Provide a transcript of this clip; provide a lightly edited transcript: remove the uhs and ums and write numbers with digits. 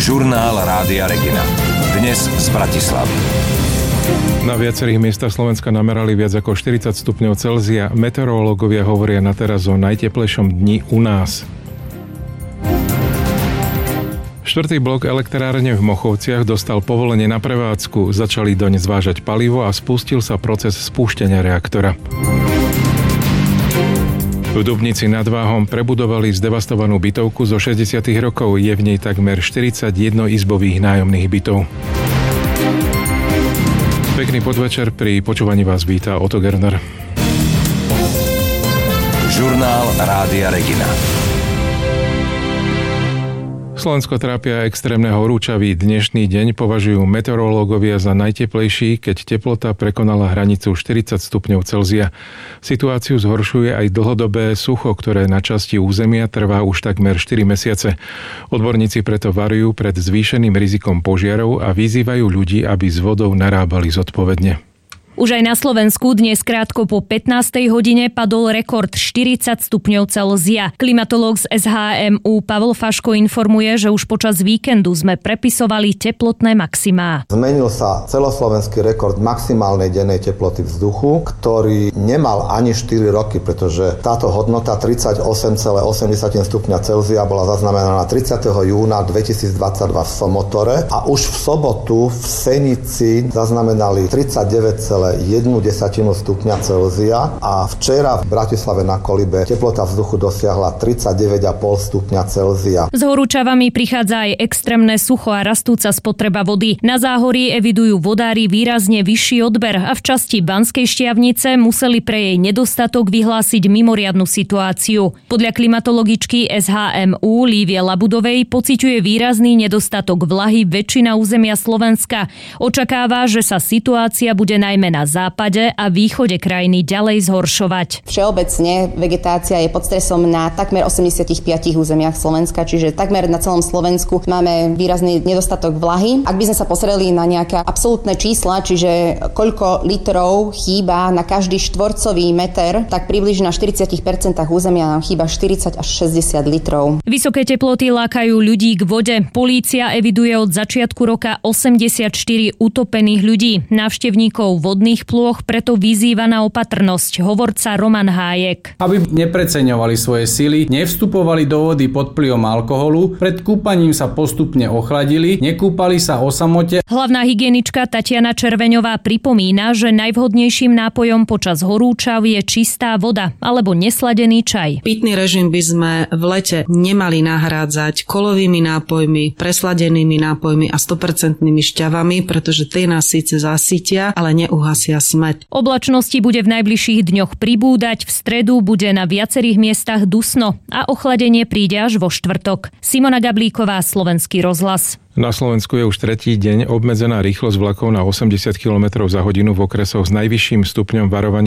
Žurnál Rádia Regina. Dnes z Bratislavy. Na viacerých miestach Slovenska namerali viac ako 40 stupňov Celzia. Meteorológovia hovoria na teraz o najteplejšom dni u nás. Štvrtý blok elektrárne v Mochovciach dostal povolenie na prevádzku. Začali doň zvážať palivo a spustil sa proces spúšťania reaktora. V Dubnici nad Váhom prebudovali zdevastovanú bytovku zo 60. rokov. Je v nej takmer 41 izbových nájomných bytov. Pekný podvečer, pri počúvaní vás víta Otto Gerner. Žurnál Rádia Regina. Slovensko trápia extrémne horúčavy. Dnešný deň považujú meteorológovia za najteplejší, keď teplota prekonala hranicu 40 stupňov Celzia. Situáciu zhoršuje aj dlhodobé sucho, ktoré na časti územia trvá už takmer 4 mesiace. Odborníci preto varujú pred zvýšeným rizikom požiarov a vyzývajú ľudí, aby s vodou narábali zodpovedne. Už aj na Slovensku dnes krátko po 15. hodine padol rekord 40 stupňov Celzia. Klimatológ z SHMU Pavol Faško informuje, že už počas víkendu sme prepisovali teplotné maximá. Zmenil sa celoslovenský rekord maximálnej dennej teploty vzduchu, ktorý nemal ani 4 roky, pretože táto hodnota 38,8 stupňa Celzia bola zaznamenaná 30. júna 2022 v Somotore a už v sobotu v Senici zaznamenali 39,1 stupňa Celzia a včera v Bratislave na Kolibe teplota vzduchu dosiahla 39,5 stupňa Celzia. S horúčavami prichádza aj extrémne sucho a rastúca spotreba vody. Na Záhorí evidujú vodári výrazne vyšší odber a v časti Banskej Štiavnice museli pre jej nedostatok vyhlásiť mimoriadnu situáciu. Podľa klimatologičky SHMU Lívie Labudovej pociťuje výrazný nedostatok vlahy väčšina územia Slovenska. Očakáva, že sa situácia bude najmä na západe a východe krajiny ďalej zhoršovať. Všeobecne vegetácia je pod stresom na takmer 85 územiach Slovenska, čiže takmer na celom Slovensku máme výrazný nedostatok vlahy. Ak by sme sa pozreli na nejaké absolútne čísla, čiže koľko litrov chýba na každý štvorcový meter, tak približne na 40% územia nám chýba 40 až 60 litrov. Vysoké teploty lákajú ľudí k vode. Polícia eviduje od začiatku roka 84 utopených ľudí. Návštevníkov vodných plôch preto vyzýva na opatrnosť hovorca Roman Hájek. Aby nepreceňovali svoje sily, nevstupovali do vody pod vplyvom alkoholu, pred kúpaním sa postupne ochladili, nekúpali sa o samote. Hlavná hygienička Tatiana Červeňová pripomína, že najvhodnejším nápojom počas horúčav je čistá voda alebo nesladený čaj. Pitný režim by sme v lete nemali nahrádzať kolovými nápojmi, presladenými nápojmi a 100% šťavami, pretože tie nás síce zasytia, ale neuhasia smäd. Oblačnosti bude v najbližších dňoch pribúdať, v stredu bude na viacerých miestach dusno a ochladenie príde až vo štvrtok. Simona Gablíková, Slovenský rozhlas. Na Slovensku je už tretí deň obmedzená rýchlosť vlakov na 80 km za hodinu v okresoch s najvyšším stupňom varovania